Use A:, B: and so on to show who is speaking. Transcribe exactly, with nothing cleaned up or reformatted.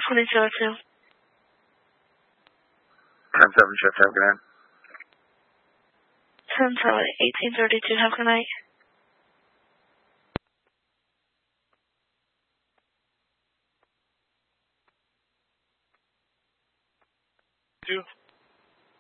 A: twenty-two oh two.
B: ten seven, shift, have a good night.
A: ten seven, eighteen thirty-two, have a good night. Two.